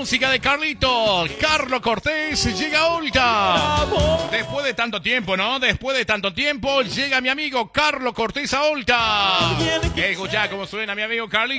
música de Carlito. Carlos Cortés llega a Olta. Después de tanto tiempo, ¿no? Después de tanto tiempo llega mi amigo Carlos Cortés a Olta. Escuchá cómo suena mi amigo Carlito.